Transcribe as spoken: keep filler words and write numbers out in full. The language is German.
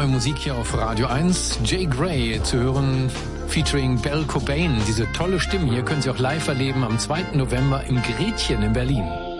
neue Musik hier auf Radio eins. Jay Gray zu hören, featuring Belle Cobain. Diese tolle Stimme hier können Sie auch live erleben am zweiten November im Gretchen in Berlin.